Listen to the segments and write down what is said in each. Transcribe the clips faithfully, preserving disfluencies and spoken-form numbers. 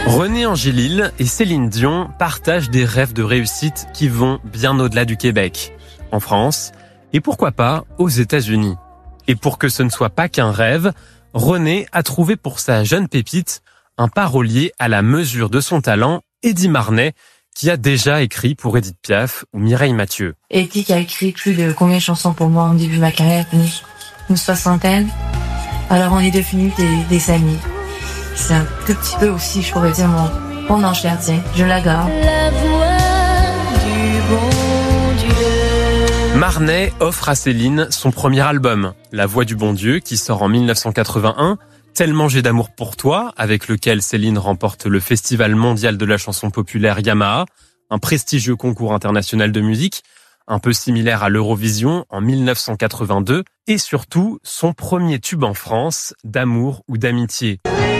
René Angélil et Céline Dion partagent des rêves de réussite qui vont bien au-delà du Québec, en France et pourquoi pas aux États-Unis. Et pour que ce ne soit pas qu'un rêve, René a trouvé pour sa jeune pépite un parolier à la mesure de son talent, Eddy Marnay, qui a déjà écrit pour Édith Piaf ou Mireille Mathieu. Eddy qui a écrit plus de combien de chansons pour moi au début de ma carrière, une, une soixantaine. Alors on est devenus des, des amis. C'est un tout petit peu aussi, je pourrais dire, mon, mon ange gardien. Je l'adore. La voix du bon Dieu. Marnay offre à Céline son premier album, La Voix du bon Dieu, qui sort en dix-neuf cent quatre-vingt-un, Tellement j'ai d'amour pour toi, avec lequel Céline remporte le Festival mondial de la chanson populaire Yamaha, un prestigieux concours international de musique, un peu similaire à l'Eurovision en dix-neuf cent quatre-vingt-deux, et surtout son premier tube en France, D'amour ou d'amitié.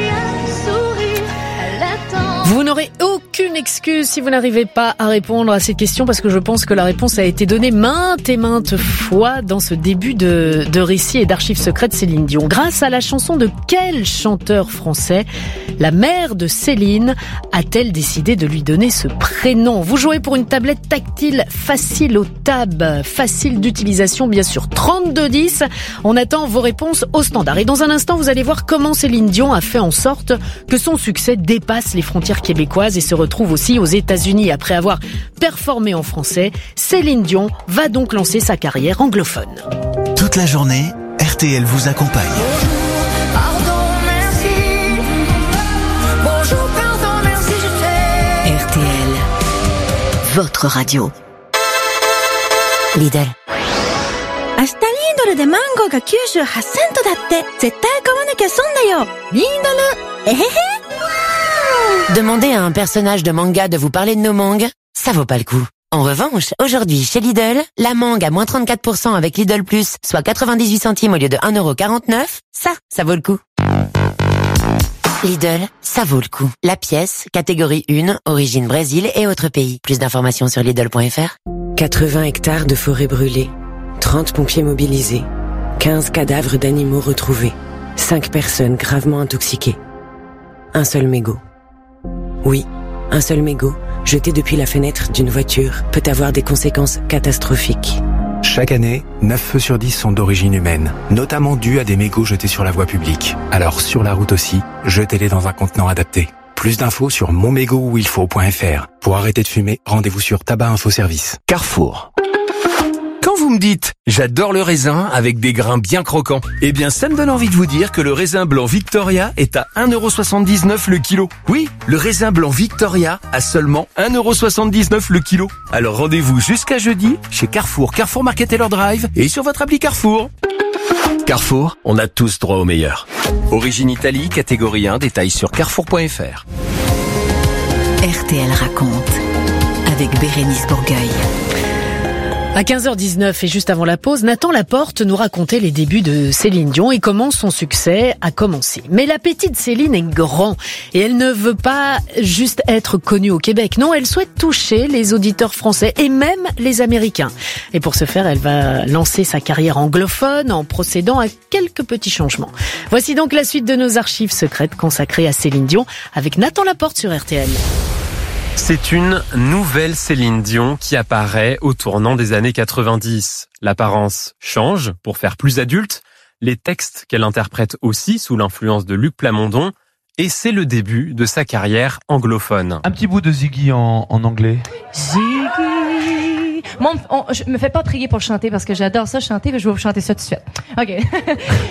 Vous n'aurez aucune excuse si vous n'arrivez pas à répondre à cette question parce que je pense que la réponse a été donnée maintes et maintes fois dans ce début de, de récit et d'archives secrètes Céline Dion. Grâce à la chanson de quel chanteur français la mère de Céline a-t-elle décidé de lui donner ce prénom? Vous jouez pour une tablette tactile facile au tab, facile d'utilisation bien sûr. trente-deux dix, on attend vos réponses au standard. Et dans un instant, vous allez voir comment Céline Dion a fait en sorte que son succès dépasse les frontières québécoise et se retrouve aussi aux États-Unis. Après avoir performé en français, Céline Dion va donc lancer sa carrière anglophone. Toute la journée, R T L vous accompagne. Pardon, merci. Bonjour, pardon, merci, je t'aime. R T L, votre radio. Lidl. 明日リンドルでマンゴーがきゅうじゅうはちセントだって。絶対買わなきゃ損だよ。リンドル。えへへ。 Demandez à un personnage de manga de vous parler de nos mangues, ça vaut pas le coup. En revanche, aujourd'hui, chez Lidl, la mangue à moins trente-quatre pour cent avec Lidl Plus, soit quatre-vingt-dix-huit centimes au lieu de un euro quarante-neuf, ça, ça vaut le coup. Lidl, ça vaut le coup. La pièce, catégorie un, origine Brésil et autres pays. Plus d'informations sur Lidl point F R. quatre-vingts hectares de forêt brûlée, trente pompiers mobilisés, quinze cadavres d'animaux retrouvés, cinq personnes gravement intoxiquées. Un seul mégot. Oui, un seul mégot, jeté depuis la fenêtre d'une voiture, peut avoir des conséquences catastrophiques. Chaque année, neuf feux sur dix sont d'origine humaine, notamment dus à des mégots jetés sur la voie publique. Alors sur la route aussi, jetez-les dans un contenant adapté. Plus d'infos sur mon mégot où il faut point F R. Pour arrêter de fumer, rendez-vous sur Tabac Info Service. Carrefour. Quand vous me dites « j'adore le raisin avec des grains bien croquants », eh bien ça me donne envie de vous dire que le raisin blanc Victoria est à un euro soixante-dix-neuf le kilo. Oui, le raisin blanc Victoria à seulement un euro soixante-dix-neuf le kilo. Alors rendez-vous jusqu'à jeudi chez Carrefour, Carrefour Market Taylor Drive et sur votre appli Carrefour. Carrefour, on a tous droit au meilleur. Origine Italie, catégorie un, détails sur carrefour point F R. R T L raconte avec Bérénice Bourgueil. À quinze heures dix-neuf et juste avant la pause, Nathan Laporte nous racontait les débuts de Céline Dion et comment son succès a commencé. Mais l'appétit de Céline est grand et elle ne veut pas juste être connue au Québec. Non, elle souhaite toucher les auditeurs français et même les Américains. Et pour ce faire, elle va lancer sa carrière anglophone en procédant à quelques petits changements. Voici donc la suite de nos archives secrètes consacrées à Céline Dion avec Nathan Laporte sur R T L. C'est une nouvelle Céline Dion qui apparaît au tournant des années quatre-vingt-dix. L'apparence change pour faire plus adulte, les textes qu'elle interprète aussi sous l'influence de Luc Plamondon, et c'est le début de sa carrière anglophone. Un petit bout de Ziggy en, en anglais. Ziggy. Moi, on, je me fais pas prier pour le chanter parce que j'adore ça chanter, mais je vais vous chanter ça tout de suite. OK.